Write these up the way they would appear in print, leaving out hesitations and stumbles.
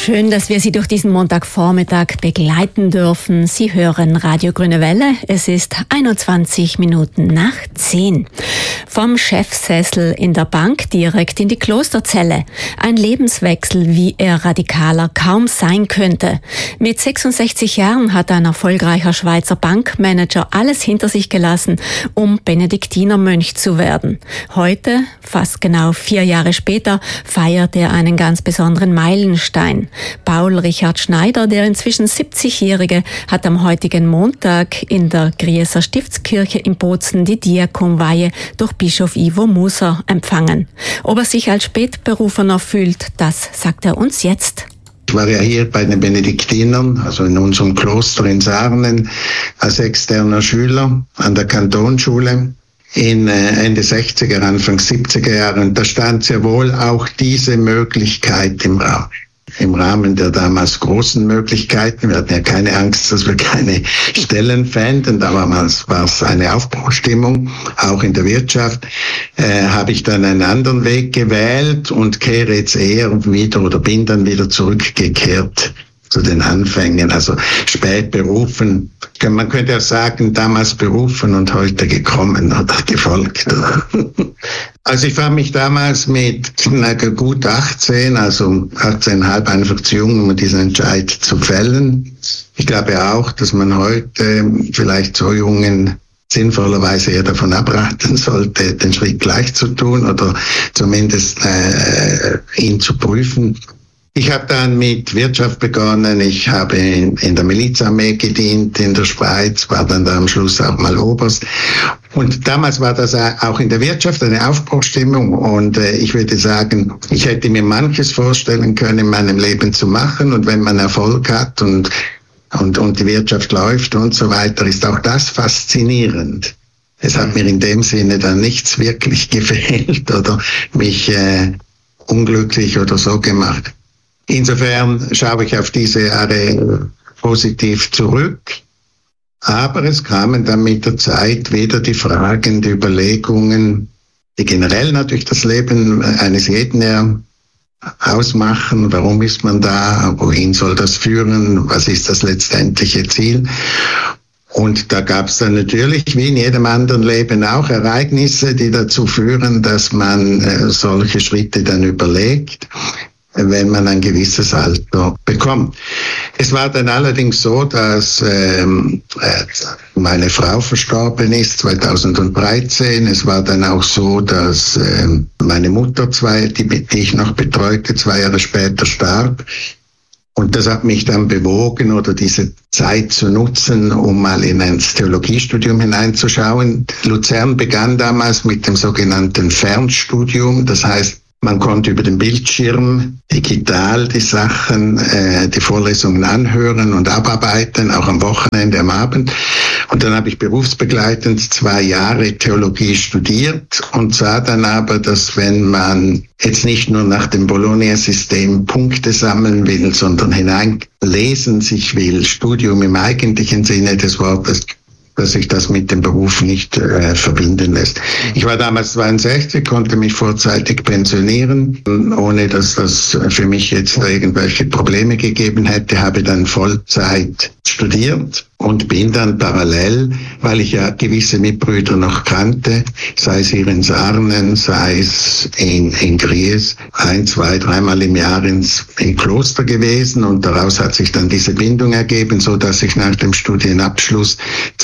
Schön, dass wir Sie durch diesen Montagvormittag begleiten dürfen. Sie hören Radio Grüne Welle. Es ist 21 Minuten nach 10. Vom Chefsessel in der Bank direkt in die Klosterzelle. Ein Lebenswechsel, wie er radikaler kaum sein könnte. Mit 66 Jahren hat ein erfolgreicher Schweizer Bankmanager alles hinter sich gelassen, um Benediktinermönch zu werden. Heute, fast genau 4 Jahre später, feiert er einen ganz besonderen Meilenstein. Paul Richard Schneider, der inzwischen 70-Jährige, hat am heutigen Montag in der Grieser Stiftskirche in Bozen die Diakonweihe durch Bischof Ivo Muser empfangen. Ob er sich als Spätberufener fühlt, das sagt er uns jetzt. Ich war ja hier bei den Benediktinern, also in unserem Kloster in Sarnen, als externer Schüler an der Kantonsschule in Ende 60er, Anfang 70er Jahre. Und da stand sehr wohl auch diese Möglichkeit im Raum. Im Rahmen der damals großen Möglichkeiten. Wir hatten ja keine Angst, dass wir keine Stellen fänden. Damals war es eine Aufbruchstimmung, auch in der Wirtschaft. Habe ich dann einen anderen Weg gewählt und kehre jetzt eher wieder oder bin dann wieder zurückgekehrt zu den Anfängen, also spät berufen. Man könnte ja sagen, damals berufen und heute gekommen oder gefolgt. Also ich war mich damals mit gut 18, also 18,5 einfach zu jung, um diesen Entscheid zu fällen. Ich glaube auch, dass man heute vielleicht so Jungen sinnvollerweise eher davon abraten sollte, den Schritt gleich zu tun oder zumindest ihn zu prüfen. Ich habe dann mit Wirtschaft begonnen, ich habe in der Milizarmee gedient in der Schweiz, war dann da am Schluss auch mal Oberst. Und damals war das auch in der Wirtschaft eine Aufbruchstimmung und ich würde sagen, ich hätte mir manches vorstellen können, in meinem Leben zu machen und wenn man Erfolg hat und die Wirtschaft läuft und so weiter, ist auch das faszinierend. Es hat mir in dem Sinne dann nichts wirklich gefehlt oder mich unglücklich oder so gemacht. Insofern schaue ich auf diese Jahre positiv zurück, aber es kamen dann mit der Zeit wieder die Fragen, die Überlegungen, die generell natürlich das Leben eines jeden ja ausmachen. Warum ist man da? Wohin soll das führen? Was ist das letztendliche Ziel? Und da gab es dann natürlich, wie in jedem anderen Leben, auch Ereignisse, die dazu führen, dass man solche Schritte dann überlegt, wenn man ein gewisses Alter bekommt. Es war dann allerdings so, dass meine Frau verstorben ist 2013. Es war dann auch so, dass meine Mutter, die ich noch betreute, 2 Jahre später starb. Und das hat mich dann bewogen, oder diese Zeit zu nutzen, um mal in ein Theologiestudium hineinzuschauen. Luzern begann damals mit dem sogenannten Fernstudium. Das heißt, man konnte über den Bildschirm digital die Sachen, die Vorlesungen anhören und abarbeiten, auch am Wochenende, am Abend. Und dann habe ich berufsbegleitend 2 Jahre Theologie studiert und sah dann aber, dass wenn man jetzt nicht nur nach dem Bologna-System Punkte sammeln will, sondern hineinlesen sich will, Studium im eigentlichen Sinne des Wortes, dass sich das mit dem Beruf nicht verbinden lässt. Ich war damals 62, konnte mich vorzeitig pensionieren, ohne dass das für mich jetzt irgendwelche Probleme gegeben hätte, habe dann Vollzeit studiert und bin dann parallel, weil ich ja gewisse Mitbrüder noch kannte, sei es hier in Sarnen, sei es in Gries, 1, 2, 3 Mal im Jahr im Kloster gewesen und daraus hat sich dann diese Bindung ergeben, so dass ich nach dem Studienabschluss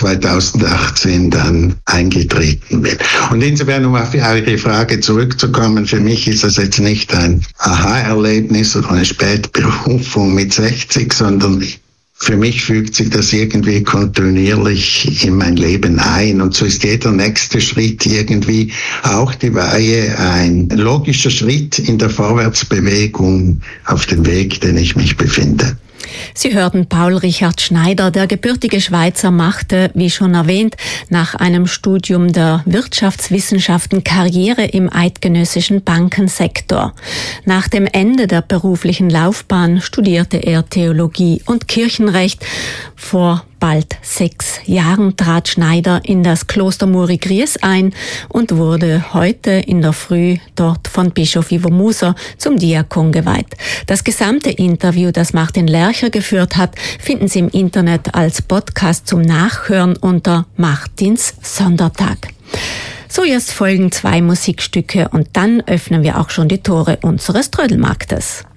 2018 dann eingetreten bin. Und insofern, um auf Ihre Frage zurückzukommen, für mich ist das jetzt nicht ein Aha-Erlebnis oder eine Spätberufung mit 60, sondern für mich fügt sich das irgendwie kontinuierlich in mein Leben ein. Und so ist jeder nächste Schritt irgendwie auch die Weihe ein logischer Schritt in der Vorwärtsbewegung auf dem Weg, den ich mich befinde. Sie hörten Paul Richard Schneider. Der gebürtige Schweizer machte, wie schon erwähnt, nach einem Studium der Wirtschaftswissenschaften Karriere im eidgenössischen Bankensektor. Nach dem Ende der beruflichen Laufbahn studierte er Theologie und Kirchenrecht. Vor bald 6 Jahren trat Schneider in das Kloster Muri-Gries ein und wurde heute in der Früh dort von Bischof Ivo Muser zum Diakon geweiht. Das gesamte Interview, das Martin Lercher geführt hat, finden Sie im Internet als Podcast zum Nachhören unter Martins Sondertag. So, jetzt folgen 2 Musikstücke und dann öffnen wir auch schon die Tore unseres Trödelmarktes.